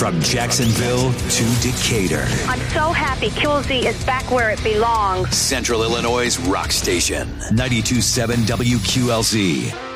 From Jacksonville to Decatur. I'm so happy QLZ is back where it belongs. Central Illinois' rock station. 92.7 WQLZ.